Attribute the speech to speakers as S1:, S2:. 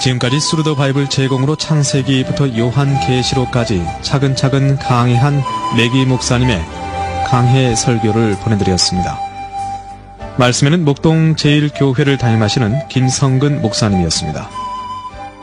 S1: 지금까지 스루더 바이블 제공으로 창세기부터 요한계시록까지 차근차근 강해한 매기 목사님의 강해 설교를 보내드렸습니다. 말씀에는 목동 제1교회를 담임하시는 김성근 목사님이었습니다.